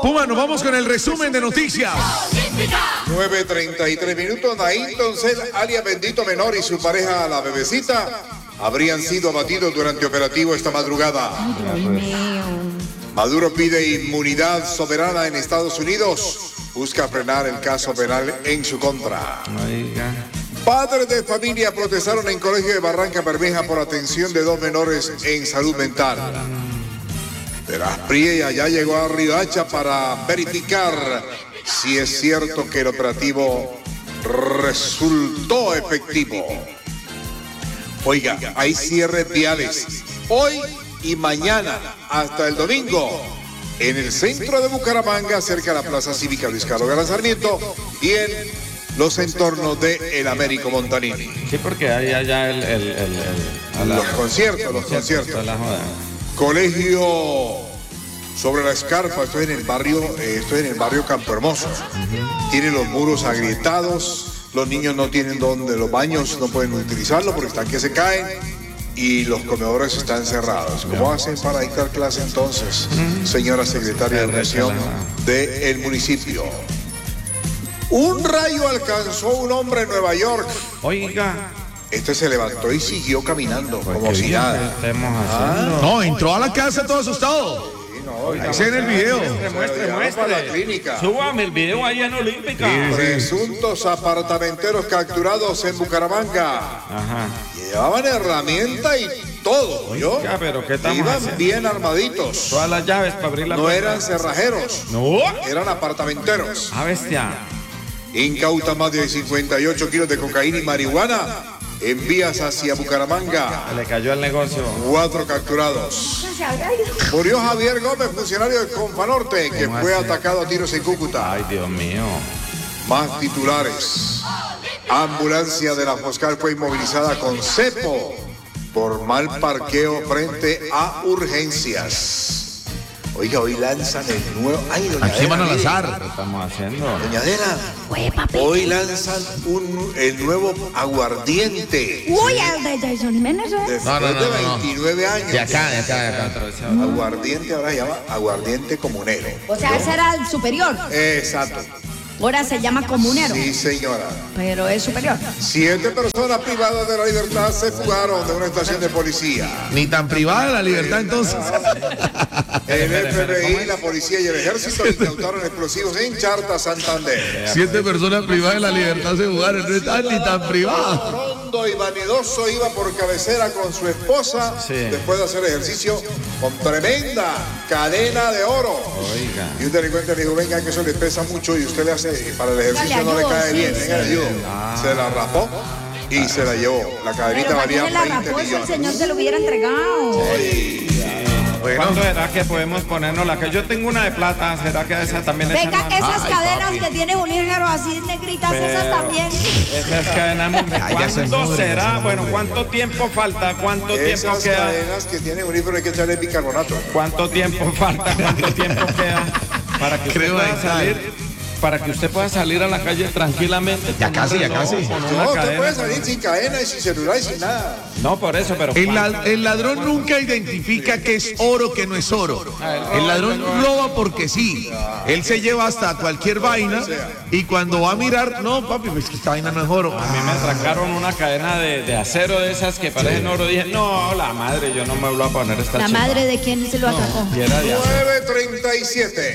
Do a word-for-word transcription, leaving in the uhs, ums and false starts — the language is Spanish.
Puma, nos vamos con el resumen de noticias. nueve treinta y tres minutos. Naín Doncel, alias Bendito Menor, y su pareja, la bebecita, habrían sido abatidos durante operativo esta madrugada. Maduro pide inmunidad soberana en Estados Unidos. Busca frenar el caso penal en su contra. Oiga. Padres de familia protestaron en colegio de Barranca Bermeja por atención de dos menores en salud mental. De las Priella ya llegó a Riohacha para verificar si es cierto que el operativo resultó efectivo. Oiga, hay cierres viales hoy y mañana hasta el domingo en el centro de Bucaramanga, cerca de la Plaza Cívica Luis Carlos Galán Sarmiento, y en los entornos de El Américo Montanini. Sí, porque hay allá el... el, el, el los conciertos, los conciertos. La joda. Colegio Sobre la Escarpa, estoy en el barrio, eh, estoy en el barrio Campo Hermoso. Uh-huh. Tiene los muros agrietados, los niños no tienen donde, los baños no pueden utilizarlo porque están que se caen y los comedores están cerrados. ¿Cómo hacen para dictar clase entonces, uh-huh. señora secretaria de Educación del municipio? Un rayo alcanzó a un hombre en Nueva York. Oiga. Este se levantó y siguió caminando pues como si nada. Ah, no, entró a la casa todo asustado. Sí, no, ahí se ve en el video. Muestre, muestre, muestre. La clínica. Súbame el video ahí en Olímpica. Sí, presuntos apartamenteros capturados en Bucaramanga. Ajá. Llevaban herramienta y todo, ¿yo? Oiga, pero ¿qué estamos Iban haciendo? bien armaditos. Todas las llaves para abrir la No puerta. eran cerrajeros. No. Eran apartamenteros. Ah, bestia. Incauta más de cincuenta y ocho kilos de cocaína y marihuana en vías hacia Bucaramanga. Se le cayó el negocio. Cuatro capturados. Murió Javier Gómez, funcionario de Confanorte, que fue hace? atacado a tiros en Cúcuta. Ay, Dios mío. Más titulares. Ambulancia de la Foscal fue inmovilizada con cepo por mal parqueo frente a urgencias. Oiga, hoy lanzan el nuevo... Ay, doña Aquí van a Adela, lanzar. ¿Qué estamos haciendo? Doña Adela, hoy lanzan un, el nuevo aguardiente. Uy, el de Jason Jiménez, ¿eh? Después No, no, no, de no, no. veintinueve años. De acá, de acá, de acá. Aguardiente ahora se llama aguardiente comunero. O sea, ese era el superior. Exacto. Ahora se llama comunero. Sí, señora. Pero es superior. Siete personas privadas de la libertad se fugaron de una estación de policía. Ni tan privada la libertad entonces. El F B I, la policía y el ejército incautaron explosivos en Charta, Santander. Siete personas privadas de la libertad se jugaron, no están ni tan privadas. Rondo y vanidoso iba por cabecera con su esposa, Sí. después de hacer ejercicio con tremenda cadena de oro. Oiga. Y un delincuente le dijo, venga, que eso le pesa mucho y usted le hace, para el ejercicio le no le ayudo, cae sí, bien, sí. venga, le ayudo. Se la rapó y se la llevó. La cadenita Pero valía ¿para qué la veinte rapó si el millones. señor se lo hubiera entregado? ¿Cuándo será que podemos ponernos la que yo tengo una de plata? ¿Será que esa también es Venga, hermana? esas Ay, cadenas papi. que tiene Bolívar así negritas, Pero esas también. Esas cadenas, hombre, Ay, ya se ¿cuánto muere, será? ya se Bueno, muere. ¿cuánto tiempo falta? ¿Cuánto tiempo Esas queda? cadenas que tiene un libro hay que echarle bicarbonato. ¿Cuánto tiempo falta? ¿Cuánto tiempo queda para que usted Creo pueda ahí, salir? Para que usted pueda salir a la calle tranquilamente. Ya con casi, un ya reloj, casi. con No, una usted cadena. puede salir sin cadena y sin celular y sin nada. No, por eso, pero El, ¿cuánto? la- el ladrón nunca identifica que es oro, que no es oro. El ladrón roba porque sí. Él se lleva hasta cualquier vaina y cuando va a mirar, no, papi, pues que esta vaina no es oro. A mí me atracaron una cadena de, de acero de esas que parecen oro. Dije, no, la madre, yo no me voy a poner esta La chimba. madre de quién se lo atracó. Y era de acero. nueve treinta y siete.